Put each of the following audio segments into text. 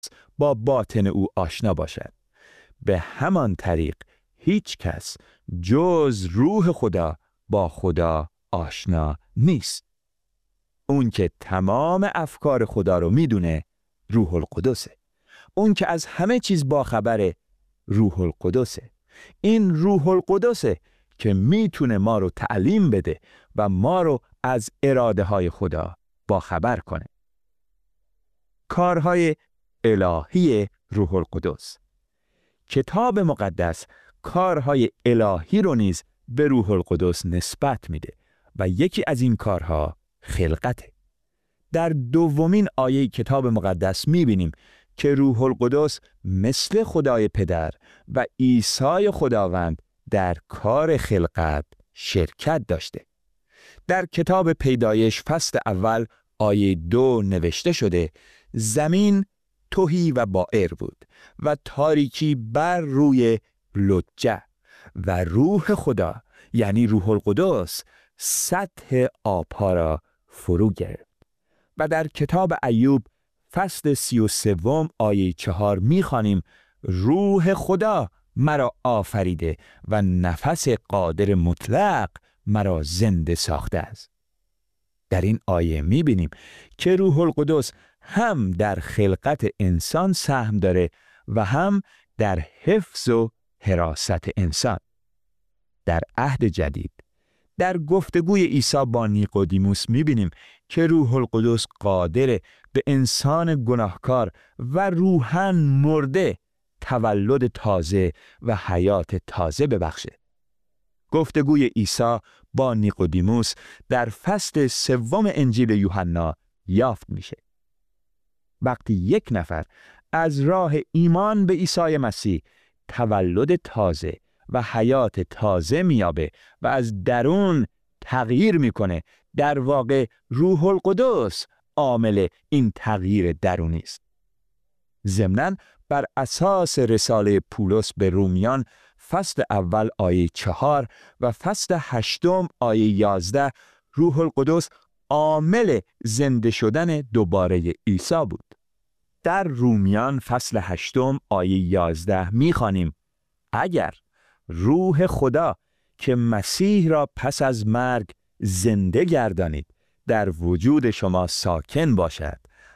با باطن او آشنا باشد. به همان طریق هیچ کس جز روح خدا با خدا آشنا نیست. اون که تمام افکار خدا رو میدونه روح القدسه. اون که از همه چیز باخبره روح القدسه. این روح القدسه که میتونه ما رو تعلیم بده و ما رو از اراده های خدا باخبر کنه. کارهای الهی روح القدس. کتاب مقدس کارهای الهی رو نیز به روح القدس نسبت میده و یکی از این کارها خلقته. در دومین آیه کتاب مقدس میبینیم که روح القدس مثل خدای پدر و عیسی خداوند در کار خلقت شرکت داشته. در کتاب پیدایش فصل اول آیه 2 نوشته شده: زمین تهی و بائر بود و تاریکی بر روی لجه و روح خدا یعنی روح القدس سطح آبها را فرو گرفت. و در کتاب ایوب فصل 33 آیه 4 می‌خوانیم: روح خدا مرا آفریده و نفس قادر مطلق مرا زنده ساخته است. در این آیه می‌بینیم که روح القدس هم در خلقت انسان سهم داره و هم در حفظ و حراست انسان. در عهد جدید در گفتگوی عیسی با نیقودیموس می‌بینیم که روح القدس قادر به انسان گناهکار و روحاً مرده تولد تازه و حیات تازه ببخشه. گفتگوی عیسی با نیقودیموس در فصل 3 انجیل یوحنا یافت میشه. وقتی یک نفر از راه ایمان به عیسی مسیح تولد تازه و حیات تازه میابه و از درون تغییر میکنه، در واقع روح القدس عامل این تغییر درونی است. ضمناً بر اساس رساله پولس به رومیان فصل اول آیه 4 و فصل 8 آیه 11 روح القدس عامل زنده شدن دوباره عیسی بود. در رومیان فصل 8 آیه 11 می‌خوانیم: اگر روح خدا که مسیح را پس از مرگ زنده گردانید در وجود شما ساکن باشد،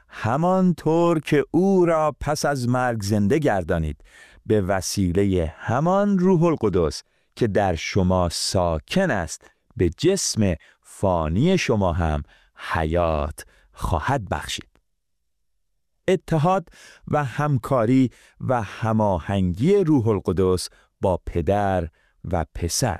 همانطور که او را پس از مرگ زنده گردانید به وسیله همان روح القدس که در شما ساکن است به جسم فانی شما هم حیات خواهد بخشید. اتحاد و همکاری و هماهنگی روح القدس با پدر و پسر.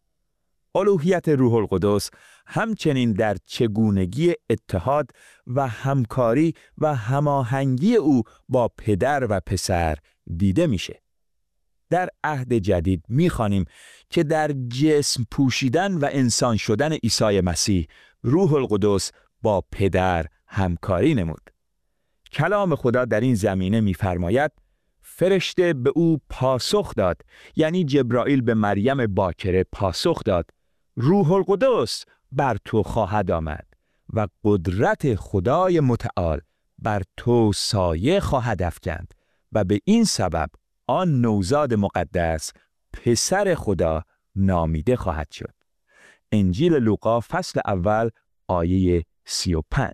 الوهیت روح القدس همچنین در چگونگی اتحاد و همکاری و هماهنگی او با پدر و پسر دیده میشه. در عهد جدید میخوانیم که در جسم پوشیدن و انسان شدن عیسی مسیح روح القدس با پدر همکاری نمود. کلام خدا در این زمینه میفرماید: فرشته به او پاسخ داد، یعنی جبرائیل به مریم باکره پاسخ داد: روح القدس بر تو خواهد آمد و قدرت خدای متعال بر تو سایه خواهد افکند و به این سبب آن نوزاد مقدس پسر خدا نامیده خواهد شد. انجیل لوقا فصل اول آیه 35.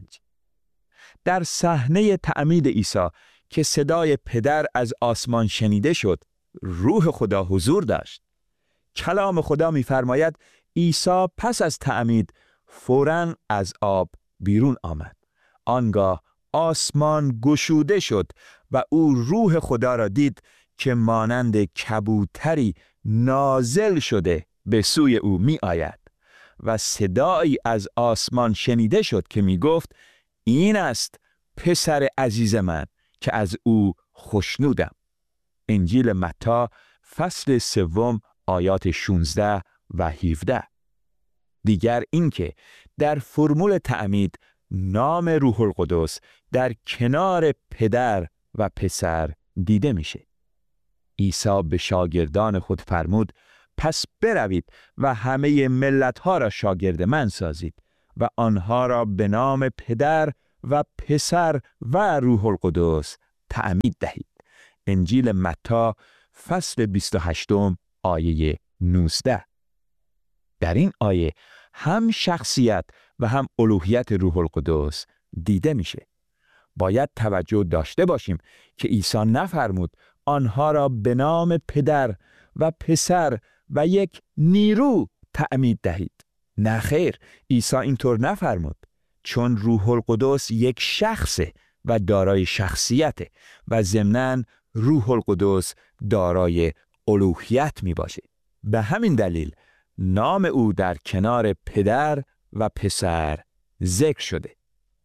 در صحنه تعمید عیسی که صدای پدر از آسمان شنیده شد، روح خدا حضور داشت. کلام خدا می‌فرماید عیسی پس از تعمید فوراً از آب بیرون آمد. آنگاه آسمان گشوده شد و او روح خدا را دید که مانند کبوتری نازل شده به سوی او می آید و صدایی از آسمان شنیده شد که می گفت: این است پسر عزیز من که از او خوشنودم. انجیل متی فصل 3 آیات 16 و 17. دیگر اینکه در فرمول تعمید نام روح القدس در کنار پدر و پسر دیده میشه. عیسی به شاگردان خود فرمود: پس بروید و همه ملت‌ها را شاگرد من سازید و آنها را به نام پدر و پسر و روح القدس تعمید دهید. انجیل متی فصل 28 آیه 19. در این آیه هم شخصیت و هم الوهیت روح القدس دیده میشه. باید توجه داشته باشیم که عیسی نفرمود آنها را به نام پدر و پسر و یک نیرو تعمید دهید. نه خیر، عیسی اینطور نفرمود، چون روح القدس یک شخصه و دارای شخصیته و ضمناً روح القدس دارای الوهیت می باشه. به همین دلیل نام او در کنار پدر و پسر ذکر شده.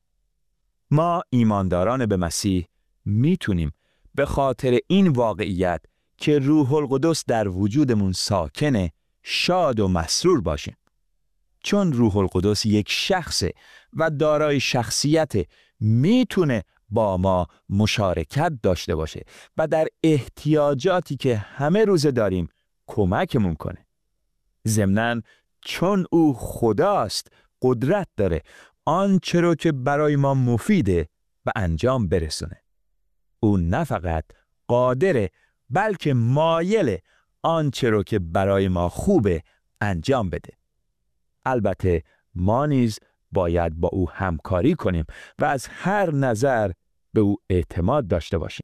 ما ایمانداران به مسیح میتونیم به خاطر این واقعیت که روح القدس در وجودمون ساکنه شاد و مسرور باشیم. چون روح القدس یک شخصه و دارای شخصیت، میتونه با ما مشارکت داشته باشه و در احتیاجاتی که همه روزه داریم کمکمون کنه. ضمناً چون او خداست قدرت داره آنچه رو که برای ما مفیده و انجام برسونه. او نه فقط قادره بلکه مایله آنچه رو که برای ما خوبه انجام بده. البته ما نیز باید با او همکاری کنیم و از هر نظر به او اعتماد داشته باشیم.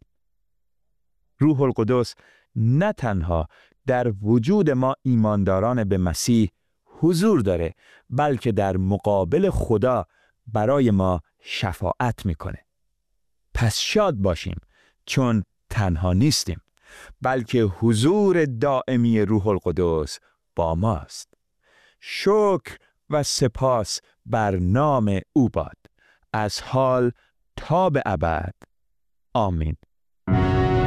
روح القدس نه تنها در وجود ما ایمانداران به مسیح حضور داره بلکه در مقابل خدا برای ما شفاعت میکنه. پس شاد باشیم چون تنها نیستیم بلکه حضور دائمی روح القدس با ماست. شکر و سپاس بر نام او باد از حال تا به ابد. آمین.